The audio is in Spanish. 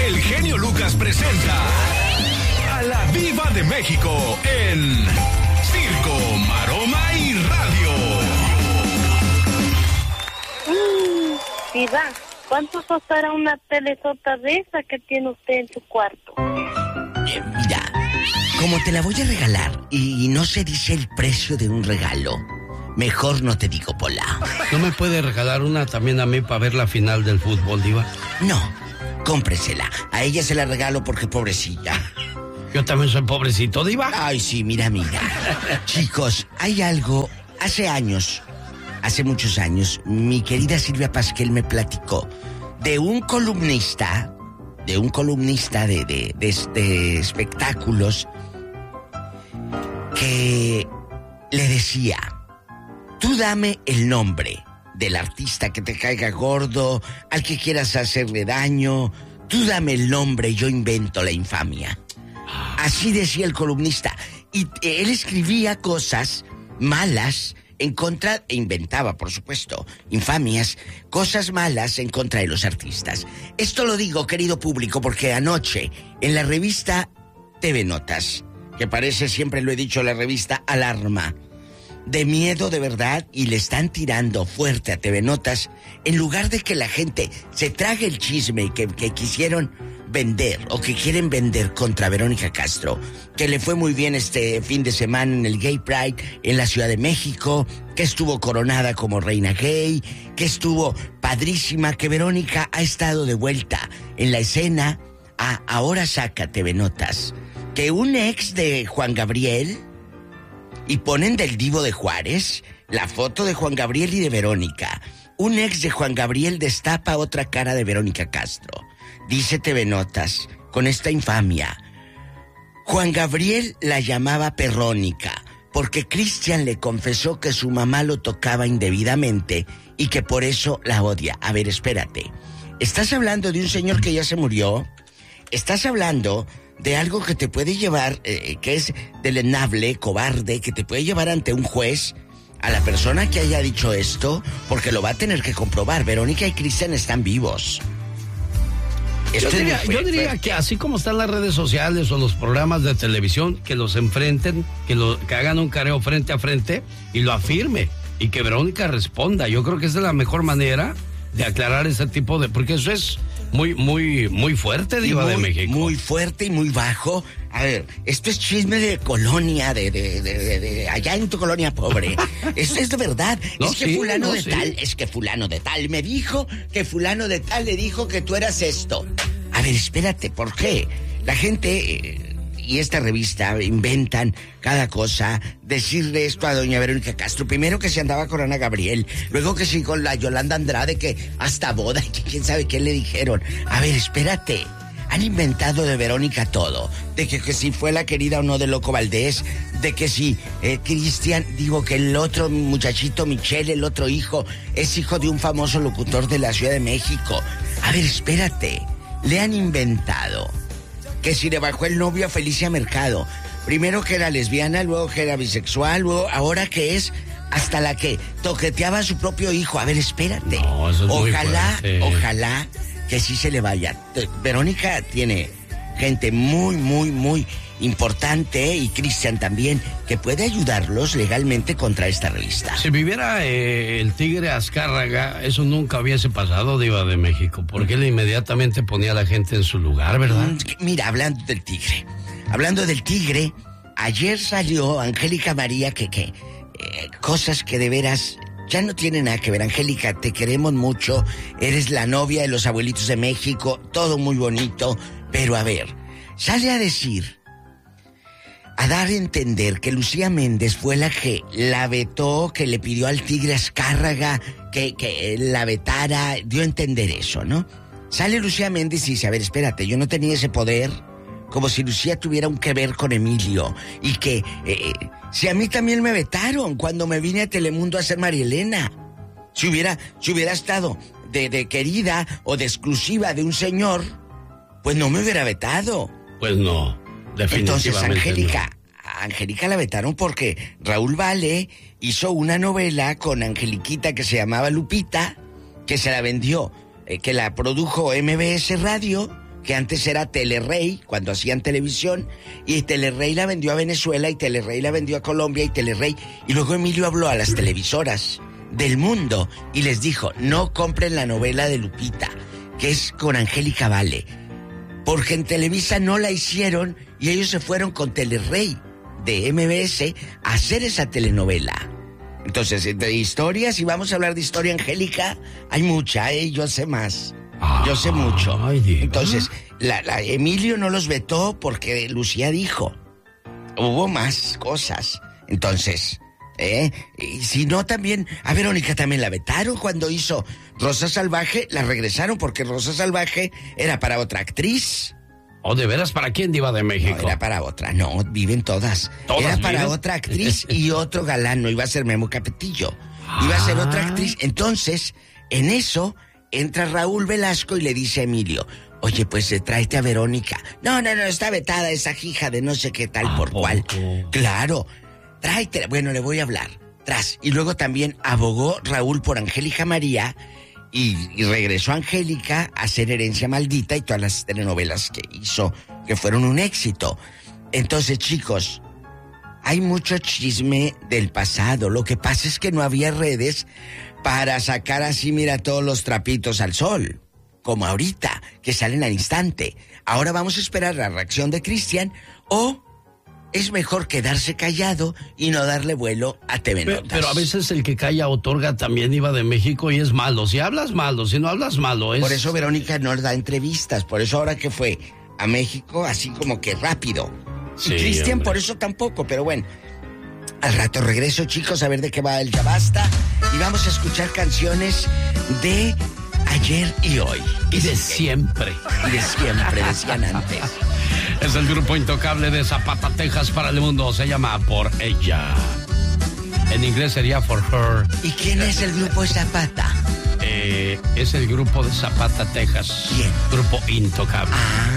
el genio Lucas presenta a la Diva de México en Circo, Maroma y Radio. Diva, ¿cuánto costará una telesota de esa que tiene usted en su cuarto? Mira, como te la voy a regalar y no se dice el precio de un regalo, mejor no te digo, Pola. ¿No me puede regalar una también a mí para ver la final del fútbol, Diva? No, cómpresela. A ella se la regalo porque pobrecilla. Yo también soy pobrecito, Diva. Ay, sí, mira. Chicos, hay algo. Hace muchos años, mi querida Silvia Pasquel me platicó de un columnista de espectáculos que le decía: tú dame el nombre del artista que te caiga gordo, al que quieras hacerle daño, tú dame el nombre y yo invento la infamia. Así decía el columnista. Y él escribía cosas malas en contra, e inventaba, por supuesto, infamias, cosas malas en contra de los artistas. Esto lo digo, querido público, porque anoche, en la revista TV Notas, que parece, siempre lo he dicho, la revista Alarma, de miedo de verdad, y le están tirando fuerte a TV Notas, en lugar de que la gente se trague el chisme que quisieron vender o que quieren vender contra Verónica Castro, que le fue muy bien este fin de semana en el Gay Pride en la Ciudad de México, que estuvo coronada como reina gay, que estuvo padrísima, que Verónica ha estado de vuelta en la escena. Ahora saca TV Notas que un ex de Juan Gabriel, y ponen del Divo de Juárez la foto de Juan Gabriel y de Verónica. Un ex de Juan Gabriel destapa otra cara de Verónica Castro. Dice TV Notas, con esta infamia: Juan Gabriel la llamaba perrónica porque Cristian le confesó que su mamá lo tocaba indebidamente y que por eso la odia. A ver, espérate. ¿Estás hablando de un señor que ya se murió? ¿Estás hablando de algo que te puede llevar, que es deleznable, cobarde, que te puede llevar ante un juez a la persona que haya dicho esto? Porque lo va a tener que comprobar. Verónica y Cristian están vivos. Yo diría que así como están las redes sociales o los programas de televisión, que los enfrenten, que hagan un careo frente a frente y lo afirme, y que Verónica responda. Yo creo que esa es la mejor manera de aclarar ese tipo de... Porque eso es muy fuerte, Diva de México. Muy fuerte y muy bajo. A ver, esto es chisme de colonia, de allá en tu colonia pobre. Esto es de verdad. Es que fulano de tal me dijo que fulano de tal le dijo que tú eras esto. A ver, espérate, ¿por qué? La gente y esta revista inventan cada cosa. Decirle esto a doña Verónica Castro: primero que se andaba con Ana Gabriel, luego que sí con la Yolanda Andrade, que hasta boda, y que quién sabe qué le dijeron. A ver, espérate. Han inventado de Verónica todo. De que si fue la querida o no de Loco Valdés. De que si Cristian, que el otro muchachito, Michelle, el otro hijo, es hijo de un famoso locutor de la Ciudad de México. A ver, espérate. Le han inventado que si le bajó el novio a Felicia Mercado. Primero que era lesbiana, luego que era bisexual, luego ahora que es hasta la que toqueteaba a su propio hijo. A ver, espérate. No, eso es ojalá que sí se le vaya. Verónica tiene gente muy importante, y Cristian también, que puede ayudarlos legalmente contra esta revista. Si viviera el Tigre Azcárraga, eso nunca hubiese pasado, Diva de México, porque él inmediatamente ponía a la gente en su lugar, ¿verdad? Mira, hablando del Tigre, ayer salió Angélica María, que cosas que de veras ya no tienen nada que ver. Angélica, te queremos mucho, eres la novia de los abuelitos de México, todo muy bonito, pero a ver, sale a decir, a dar a entender que Lucía Méndez fue la que la vetó, que le pidió al Tigre Azcárraga que la vetara, dio a entender eso, ¿no? Sale Lucía Méndez y dice: a ver, espérate, yo no tenía ese poder, como si Lucía tuviera un que ver con Emilio, y que si a mí también me vetaron cuando me vine a Telemundo a hacer María Elena. Si hubiera estado de querida o de exclusiva de un señor, pues no me hubiera vetado. Pues no, definitivamente. Entonces Angélica la vetaron porque Raúl Vale hizo una novela con Angeliquita que se llamaba Lupita, que se la vendió, que la produjo MBS Radio, que antes era Telerrey, cuando hacían televisión, y Telerrey la vendió a Venezuela, y Telerrey la vendió a Colombia, y luego Emilio habló a las televisoras del mundo y les dijo, no compren la novela de Lupita, que es con Angélica Vale, porque en Televisa no la hicieron y ellos se fueron con Telerrey de MBS a hacer esa telenovela. Entonces, de historias, y vamos a hablar de historia angélica, hay mucha, yo sé más. Yo sé mucho. Entonces, la Emilio no los vetó porque Lucía dijo. Hubo más cosas. Entonces, y si no también, a Verónica también la vetaron cuando hizo Rosa Salvaje, la regresaron porque Rosa Salvaje era para otra actriz. ¿O de veras para quién, Diva de México? No, era para otra, no, viven todas. Era para otra actriz y otro galán, no iba a ser Memo Capetillo. Iba a ser otra actriz. Entonces, en eso, entra Raúl Velasco y le dice a Emilio, oye, pues tráete a Verónica. No, está vetada esa hija de no sé qué tal por cual. Claro, tráetela. Bueno, le voy a hablar. Y luego también abogó Raúl por Angélica María y regresó Angélica a hacer Herencia Maldita y todas las telenovelas que hizo, que fueron un éxito. Entonces, chicos, hay mucho chisme del pasado. Lo que pasa es que no había redes para sacar así, mira, todos los trapitos al sol, como ahorita, que salen al instante. Ahora vamos a esperar la reacción de Cristian, o es mejor quedarse callado y no darle vuelo a TV Notas. Pero a veces el que calla otorga también, Diva de México, y es malo. Si hablas malo, si no hablas malo, es... Por eso Verónica no da entrevistas, por eso ahora que fue a México, así como que rápido. Sí, y Cristian por eso tampoco, pero bueno. Al rato regreso, chicos, a ver de qué va el Ya Basta. Y vamos a escuchar canciones de ayer y hoy. Y de siempre. Y de siempre, decían antes. Es el grupo intocable de Zapata, Texas, para el mundo. Se llama Por Ella. En inglés sería For Her. ¿Y quién es el grupo de Zapata? Es el grupo de Zapata, Texas. ¿Quién? Grupo Intocable.